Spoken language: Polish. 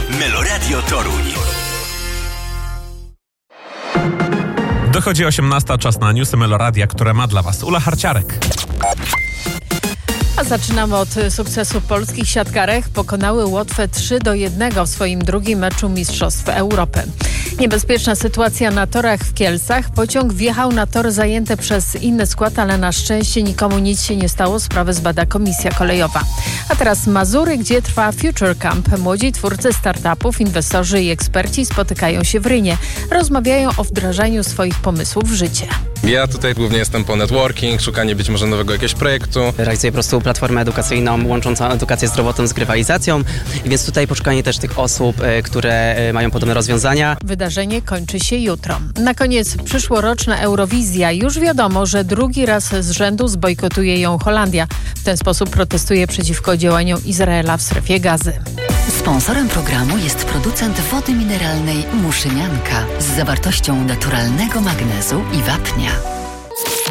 Meloradio Toruń. Dochodzi 18, czas na newsy Meloradia, które ma dla Was Ula Harciarek. A zaczynamy od sukcesu polskich siatkarek. Pokonały Łotwę 3-1 w swoim drugim meczu Mistrzostw Europy. Niebezpieczna sytuacja na torach w Kielcach. Pociąg wjechał na tor zajęty przez inny skład, ale na szczęście nikomu nic się nie stało. Sprawę zbada Komisja Kolejowa. A teraz Mazury, gdzie trwa Future Camp. Młodzi twórcy startupów, inwestorzy i eksperci spotykają się w Rynie. Rozmawiają o wdrażaniu swoich pomysłów w życie. Ja tutaj głównie jestem po networking, szukanie być może nowego jakiegoś projektu. Realizuję po prostu platformę edukacyjną łączącą edukację zdrowotną z grywalizacją, więc tutaj poszukanie też tych osób, które mają podobne rozwiązania. Wydarzenie kończy się jutro. Na koniec przyszłoroczna Eurowizja. Już wiadomo, że drugi raz z rzędu zbojkotuje ją Holandia. W ten sposób protestuje przeciwko działaniom Izraela w strefie Gazy. Sponsorem programu jest producent wody mineralnej Muszynianka z zawartością naturalnego magnezu i wapnia.